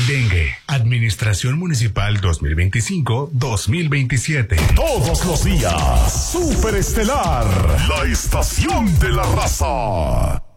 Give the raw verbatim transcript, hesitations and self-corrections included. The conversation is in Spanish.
Dengue. Administración Municipal dos mil veinticinco dos mil veintisiete. Todos los días, Superestelar, la estación de la raza.